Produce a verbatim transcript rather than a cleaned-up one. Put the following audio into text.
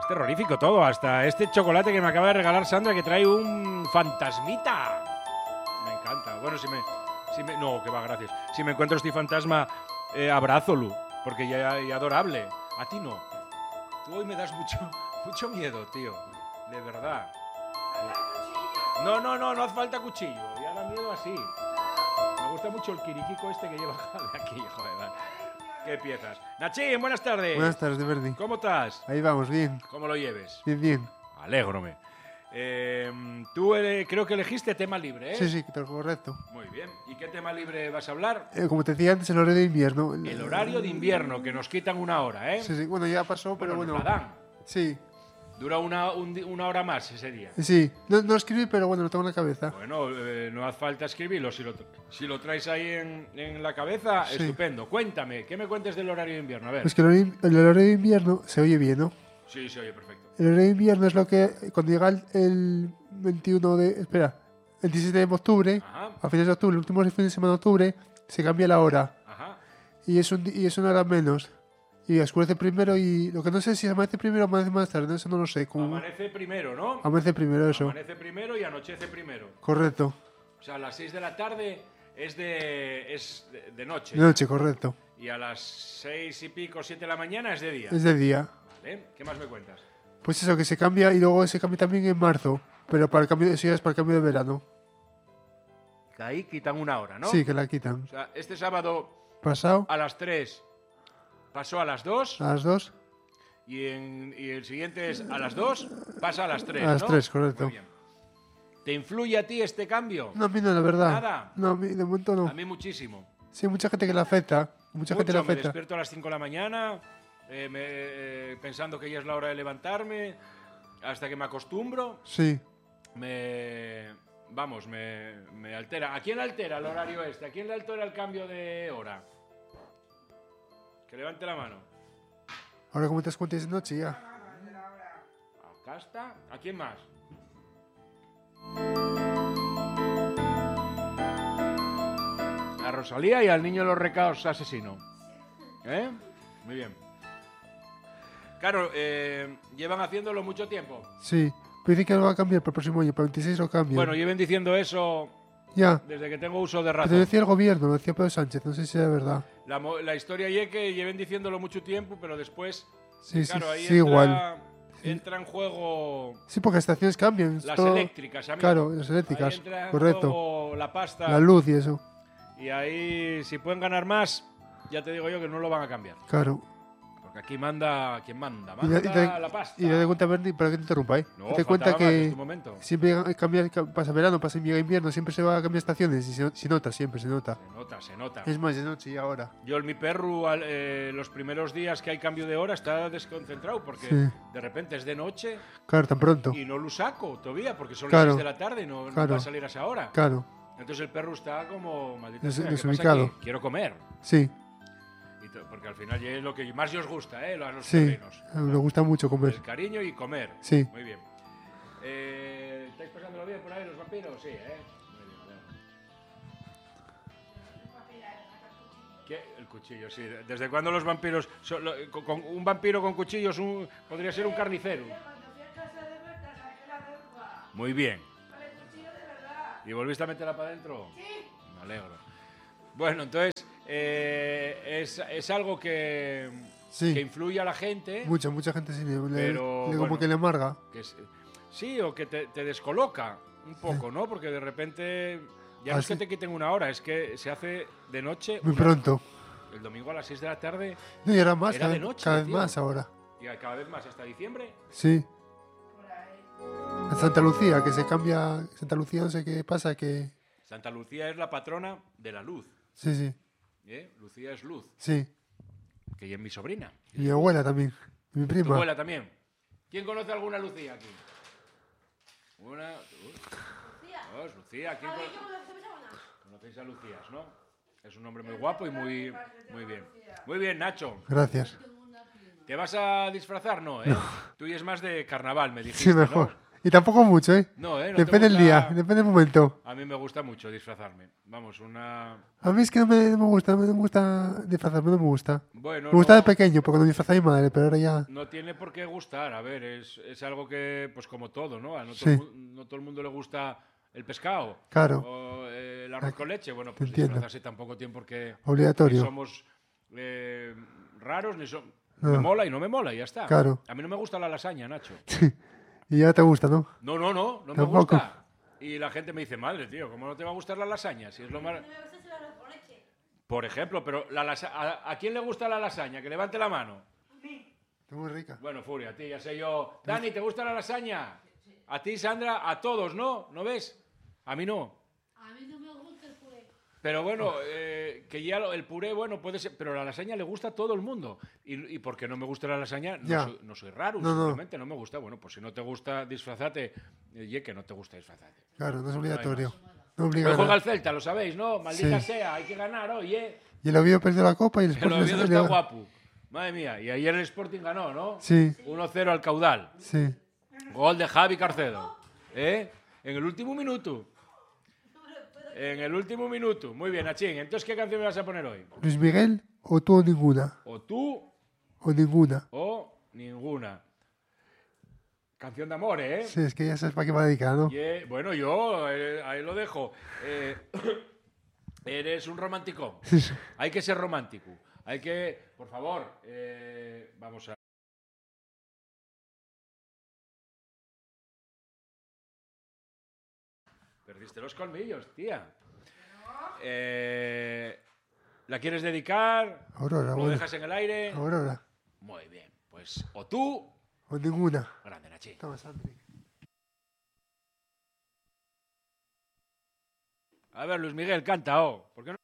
Es terrorífico todo, hasta este chocolate que me acaba de regalar Sandra que trae un fantasmita. Me encanta. Bueno, si me... Si me no, que va, gracias. Si me encuentro este fantasma, eh, abrázolo, porque ya es adorable. A ti no. Tú hoy me das mucho, mucho miedo, tío. De verdad. No, no, no, no hace falta cuchillo. Ya da miedo así. Me gusta mucho el quiriquico este que lleva de aquí, joder. Qué piezas. Nachín, buenas tardes. Buenas tardes, de Verdi. ¿Cómo estás? Ahí vamos, bien. ¿Cómo lo lleves? Bien, bien. Alégrome. Eh, tú eh, creo que elegiste tema libre, ¿eh? Sí, sí, correcto. Muy bien. ¿Y qué tema libre vas a hablar? Eh, como te decía antes, el horario de invierno. El horario de invierno, que nos quitan una hora, ¿eh? Sí, sí, bueno, ya pasó, pero bueno. bueno. Nos la dan. Sí. Dura una, un, una hora más ese día. Sí, no, no escribí, pero bueno, lo tengo en la cabeza. Bueno, eh, no hace falta escribirlo. Si lo, si lo traes ahí en, en la cabeza, sí. Estupendo. Cuéntame, ¿qué me cuentes del horario de invierno? A ver. Pues que el horario, el horario de invierno se oye bien, ¿no? Sí, se oye perfecto. El horario de invierno es lo que, cuando llega el, el veintiuno de... Espera, el diecisiete de octubre, Ajá. a fines de octubre, el último fin de semana de octubre, se cambia la hora. Ajá. Y es, un, y es una hora menos. Y oscurece primero y... Lo que no sé si amanece primero o amanece más tarde, eso no lo sé. Como... Amanece primero, ¿no? Amanece primero, eso. Amanece primero y anochece primero. Correcto. O sea, a las seis de la tarde es de, es de, de noche. De noche, correcto. Y a las seis y pico, siete de la mañana es de día. Es de día. Vale. ¿Qué más me cuentas? Pues eso, que se cambia y luego se cambia también en marzo. Pero para el cambio de, sí, es para el cambio de verano. Que ahí quitan una hora, ¿no? Sí, que la quitan. O sea, este sábado Pasado. a las tres pasó a las dos. A las dos. Y, en, y el siguiente es a las dos, pasa a las tres, A las ¿no? tres, correcto. Muy bien. ¿Te influye a ti este cambio? No, a mí no, la verdad. ¿Nada? No, a mí de momento no. A mí muchísimo. Sí, mucha gente que le afecta. Mucha Mucho, gente le me afecta. despierto a las cinco de la mañana eh, me, eh, pensando que ya es la hora de levantarme, hasta que me acostumbro. Sí. Me... Vamos, me, me altera. ¿A quién altera el horario este? ¿A quién le altera el cambio de hora? Que levante la mano. Ahora como te das cuenta es de noche ya. Acá está. ¿A quién más? A Rosalía y al niño de los recados asesino. ¿Eh? Muy bien. Claro, eh, llevan haciéndolo mucho tiempo. Sí. Pero dicen que lo va a cambiar para el próximo año. Para el veintiséis lo cambian. Bueno, lleven diciendo eso ya. desde que tengo uso de Pero razón. lo decía el gobierno, lo decía Pedro Sánchez. No sé si es verdad. La, la historia es que lleven diciéndolo mucho tiempo, pero después... Sí, claro, sí, ahí sí, entra, igual. entra en juego... Sí, porque las estaciones cambian. Las todo... eléctricas, amigo. Claro, las eléctricas. Ahí entra en correcto. juego la pasta. La luz y eso. Y ahí, si pueden ganar más, ya te digo yo que no lo van a cambiar. Claro. Porque aquí manda quien manda, Y manda de, de, la pasta. Y de cuenta, Bernie, para que te interrumpa, ¿eh? No, te cuenta más que este momento. siempre cambia, pasa verano, pasa invierno, siempre se va a cambiar estaciones y se, se nota, siempre se nota. Se nota, se nota. Es más de noche y ahora. Yo en mi perro, al- eh, los primeros días que hay cambio de hora, está desconcentrado porque Sí. de repente es de noche Claro, tan pronto. y no lo saco todavía porque son Claro. las seis de la tarde y no, no Claro. va a salir a esa hora. Claro, Entonces el perro está como, maldita Des- sea, ¿qué pasa desubicado. aquí? Quiero comer. sí, Y to- porque al final ya es lo que más os gusta, ¿eh? A los sí. terrenos. Me gusta mucho comer. El cariño y comer. Sí. Muy bien. Eh, ¿Estáis pasándolo bien por ahí los vampiros? Sí, ¿eh? Muy bien, vale. ¿Qué? El cuchillo, sí. ¿Desde cuándo los vampiros... son- lo- con, con un vampiro con cuchillos un- podría ser un carnicero? Muy bien. ¿Y volviste a meterla para adentro? Sí. Me alegro. Bueno, entonces, eh, es, es algo que, Sí. que influye a la gente. Mucha, mucha gente sí. Le, le- Pero, le- como bueno. que le amarga. Que es- sí, o que te, te descoloca un poco, ¿no? Porque de repente ya no Ah, es que sí. te quiten una hora, es que se hace de noche. Muy una- pronto. El domingo a las seis de la tarde No, y ahora más, Era cada, de vez- noche, cada vez tío. más ahora. y cada vez más hasta diciembre. Sí. En Santa Lucía, que se cambia. Santa Lucía, no sé qué pasa, que. Santa Lucía es la patrona de la luz. Sí, sí. ¿eh? Lucía es luz, Sí. que ella es mi sobrina. Y mi abuela también. Y mi Tu prima. abuela también. ¿Quién conoce alguna Lucía aquí? Una, dos, Lucía. ¿Quién cono- conocéis a Lucías, no? Es un hombre muy guapo y muy, muy bien. Muy bien, Nacho. Gracias. ¿Te vas a disfrazar? No, ¿eh? Tú y es más de carnaval, me dijiste, Sí, mejor. ¿no? Y tampoco mucho, ¿eh? No, ¿eh? No te Depende del gusta- día, depende del momento. A mí me gusta mucho disfrazarme. Vamos, una... A mí es que no me, no me gusta, no me gusta disfrazarme, no me gusta. Bueno, me gusta no, de pequeño, porque cuando disfrazaba a mi madre, pero ahora ya... no tiene por qué gustar. A ver, es, es algo que, pues como todo, ¿no? A no, Sí. todo, el mu- no todo el mundo le gusta el pescado. Claro. O eh, el arroz con leche. Bueno, Te pues entiendo. disfrazarse tampoco tiene por qué... Obligatorio. Ni somos eh, raros, ni somos... No. Me mola y no me mola, y ya está. Claro. A mí no me gusta la lasaña, Nacho. Y ya te gusta, ¿no? No, no, no, no me Tampoco. gusta. Y la gente me dice, madre, tío, ¿cómo no te va a gustar la lasaña? Si es lo más... Por ejemplo, pero la lasa- ¿a, ¿a quién le gusta la lasaña? Que levante la mano. Está muy rica. Bueno, Furia, a ti, ya sé yo. Dani, ¿te gusta la lasaña? A ti, Sandra, a todos, ¿no? ¿No ves? A mí no. A mí no me gusta el puré. Pero bueno, eh, que ya lo- el puré, bueno, puede ser, pero la lasaña le gusta a todo el mundo. Y, y porque no me gusta la lasaña, no, Ya. soy, no soy raro, No, no. simplemente no. me gusta. Bueno, pues si no te gusta disfrazate, y que no te gusta disfrazate. Claro, no es obligatorio. No Hoy obliga a juega nada. el Celta, lo sabéis, ¿no? Maldita Sí. sea, hay que ganar hoy, ¿eh? Y el Oviedo perdió la copa y el El Sporting Oviedo le- está le- guapo. Madre mía, y ayer el Sporting ganó, ¿no? Sí, uno cero al caudal. sí. Gol de Javi Carcedo. ¿Eh? En el último minuto. En el último minuto. Muy bien, Achín. Entonces, ¿qué canción me vas a poner hoy? Luis Miguel o tú o ninguna. O tú O ninguna. o ninguna. Canción de amor, ¿eh? Sí, es que ya sabes para qué va dedicada, ¿no? Y, eh, bueno, yo eh, ahí lo dejo. Eh, eres un romántico. Hay que ser romántico. Hay que, por favor, eh, vamos a... Perdiste los colmillos, tía. Eh, ¿La quieres dedicar? Aurora, ¿Lo bueno. dejas en el aire? Aurora. Muy bien. Pues o tú... O ninguna. Grande, Nachi. Toma, Sandri. A ver, Luis Miguel, canta, oh. ¿Por qué no?